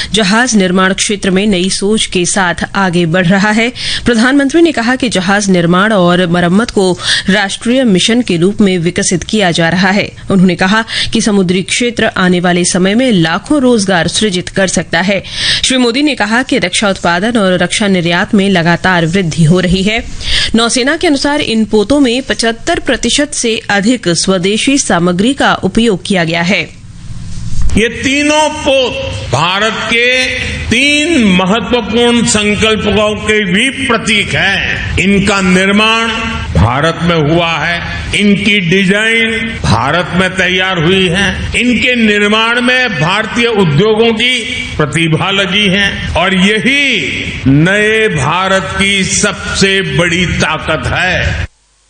जहाज निर्माण क्षेत्र में नई सोच के साथ आगे बढ़ रहा है। प्रधानमंत्री ने कहा कि जहाज निर्माण और मरम्मत को राष्ट्रीय मिशन के रूप में विकसित किया जा रहा है। उन्होंने कहा कि समुद्री क्षेत्र आने वाले समय में लाखों रोजगार सृजित कर सकता है। श्री मोदी ने कहा कि रक्षा उत्पादन और रक्षा निर्यात में लगातार वृद्धि हो रही है। नौसेना के अनुसार इन पोतों में 75% से अधिक स्वदेशी सामग्री का उपयोग किया गया है। ये तीनों पोत भारत के 3 महत्वपूर्ण संकल्पों के भी प्रतीक हैं। इनका निर्माण भारत में हुआ है, इनकी डिजाइन भारत में तैयार हुई है, इनके निर्माण में भारतीय उद्योगों की प्रतिभा लगी है और यही नए भारत की सबसे बड़ी ताकत है।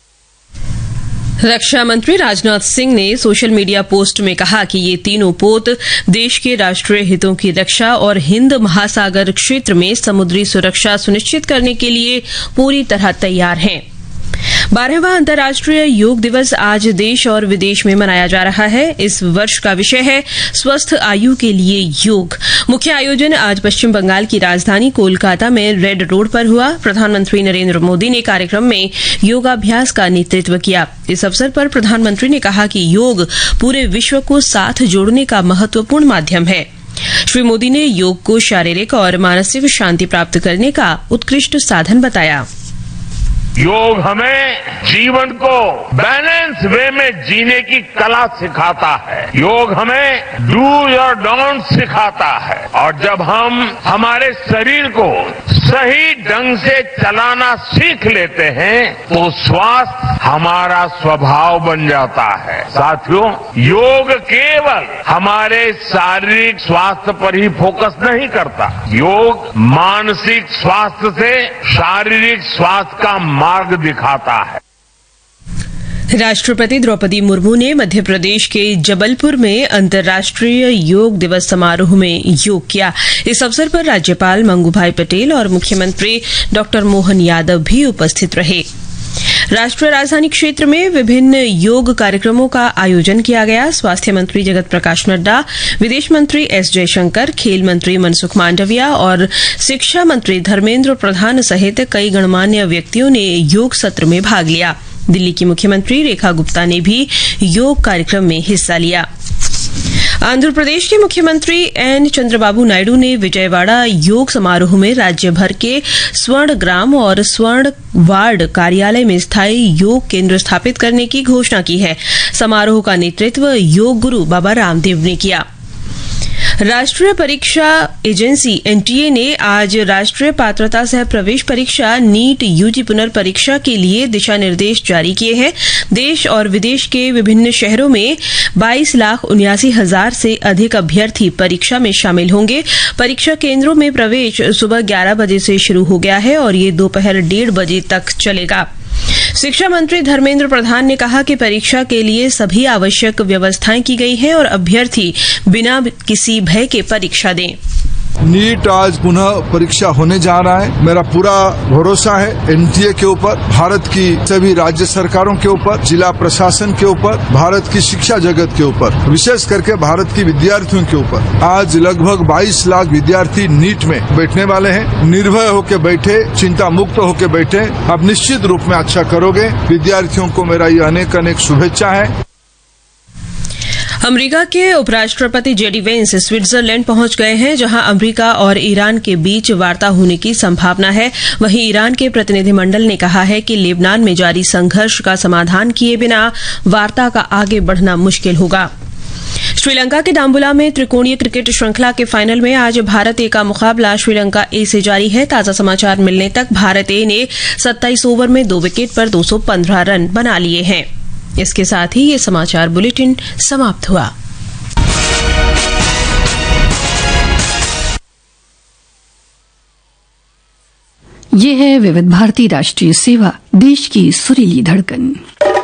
रक्षा मंत्री राजनाथ सिंह ने सोशल मीडिया पोस्ट में कहा कि ये तीनों पोत देश के राष्ट्रीय हितों की रक्षा और हिंद महासागर क्षेत्र में समुद्री सुरक्षा सुनिश्चित करने के लिए पूरी तरह तैयार हैं। 12वां अंतर्राष्ट्रीय योग दिवस आज देश और विदेश में मनाया जा रहा है। इस वर्ष का विषय है स्वस्थ आयु के लिए योग। मुख्य आयोजन आज पश्चिम बंगाल की राजधानी कोलकाता में रेड रोड पर हुआ। प्रधानमंत्री नरेंद्र मोदी ने कार्यक्रम में योगाभ्यास का नेतृत्व किया। इस अवसर पर प्रधानमंत्री ने कहा कि योग पूरे विश्व को साथ जोड़ने का महत्वपूर्ण माध्यम है। श्री मोदी ने योग को शारीरिक और मानसिक शांति प्राप्त करने का उत्कृष्ट साधन बताया। योग हमें जीवन को बैलेंस वे में जीने की कला सिखाता है। योग हमें डूज और डोंट सिखाता है और जब हम हमारे शरीर को सही ढंग से चलाना सीख लेते हैं तो स्वास्थ्य हमारा स्वभाव बन जाता है। साथियों, योग केवल हमारे शारीरिक स्वास्थ्य पर ही फोकस नहीं करता। योग मानसिक स्वास्थ्य से शारीरिक स्वास्थ्य का मार्ग दिखाता है। राष्ट्रपति द्रौपदी मुर्मू ने मध्य प्रदेश के जबलपुर में अंतर्राष्ट्रीय योग दिवस समारोह में योग किया। इस अवसर पर राज्यपाल मंगूभाई पटेल और मुख्यमंत्री डॉ मोहन यादव भी उपस्थित रहे। राष्ट्रीय राजधानी क्षेत्र में विभिन्न योग कार्यक्रमों का आयोजन किया गया। स्वास्थ्य मंत्री जगत प्रकाश नड्डा, विदेश मंत्री एस जयशंकर, खेल मंत्री मनसुख मांडविया और शिक्षा मंत्री धर्मेंद्र प्रधान सहित कई गणमान्य व्यक्तियों ने योग सत्र में भाग लिया। दिल्ली की मुख्यमंत्री रेखा गुप्ता ने भी योग कार्यक्रम में हिस्सा लिया। आंध्र प्रदेश के मुख्यमंत्री एन चंद्रबाबू नायडू ने विजयवाड़ा योग समारोह में राज्य भर के स्वर्ण ग्राम और स्वर्ण वार्ड कार्यालय में स्थायी योग केंद्र स्थापित करने की घोषणा की है। समारोह का नेतृत्व योग गुरु बाबा रामदेव ने किया। राष्ट्रीय परीक्षा एजेंसी एनटीए ने आज राष्ट्रीय पात्रता सह प्रवेश परीक्षा नीट यूजी पुनर्परीक्षा के लिए दिशा निर्देश जारी किए हैं। देश और विदेश के विभिन्न शहरों में 22,79,000 से अधिक अभ्यर्थी परीक्षा में शामिल होंगे। परीक्षा केंद्रों में प्रवेश सुबह 11 बजे से शुरू हो गया है और ये दोपहर 1:30 बजे तक चलेगा। शिक्षा मंत्री धर्मेंद्र प्रधान ने कहा कि परीक्षा के लिए सभी आवश्यक व्यवस्थाएं की गई हैं और अभ्यर्थी बिना किसी भय के परीक्षा दें। नीट आज पुनः परीक्षा होने जा रहा है। मेरा पूरा भरोसा है एनटीए के ऊपर, भारत की सभी राज्य सरकारों के ऊपर, जिला प्रशासन के ऊपर, भारत की शिक्षा जगत के ऊपर, विशेष करके भारत की विद्यार्थियों के ऊपर। आज लगभग 22 लाख विद्यार्थी नीट में बैठने वाले हैं। निर्भय होकर बैठे, चिंता मुक्त होकर बैठे। आप निश्चित रूप में अच्छा करोगे। विद्यार्थियों को मेरा ये अनेक अनेक शुभेच्छा है। अमेरिका के उपराष्ट्रपति जेडी वेंस स्विट्जरलैंड पहुंच गए हैं, जहां अमेरिका और ईरान के बीच वार्ता होने की संभावना है। वहीं ईरान के प्रतिनिधिमंडल ने कहा है कि लेबनान में जारी संघर्ष का समाधान किए बिना वार्ता का आगे बढ़ना मुश्किल होगा। श्रीलंका के डाम्बुला में त्रिकोणीय क्रिकेट श्रृंखला के फाइनल में आज भारत ए का मुकाबला श्रीलंका ए से जारी है। ताजा समाचार मिलने तक भारत ए ने 27 ओवर में 2 विकेट पर 215 रन बना लिए हैं। इसके साथ ही ये समाचार बुलेटिन समाप्त हुआ। ये है विविध भारती राष्ट्रीय सेवा, देश की सुरीली धड़कन।